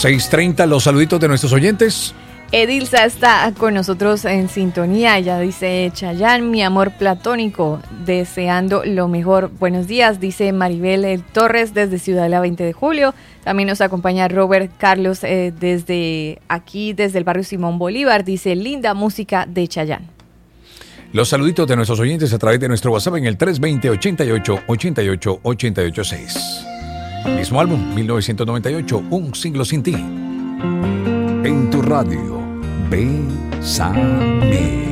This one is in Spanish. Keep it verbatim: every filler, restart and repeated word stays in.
seis treinta, los saluditos de nuestros oyentes. Edilza está con nosotros en sintonía. Ella dice: Chayanne, mi amor platónico, deseando lo mejor. Buenos días, dice Maribel Torres desde Ciudad de la veinte de julio. También nos acompaña Robert Carlos eh, desde aquí, desde el barrio Simón Bolívar. Dice: linda música de Chayanne. Los saluditos de nuestros oyentes a través de nuestro WhatsApp en el tres veinte, ochenta y ocho, ochenta y ocho, ochenta y ocho seis. Mismo álbum, mil novecientos noventa y ocho, Un siglo sin ti. En tu radio, Bésame.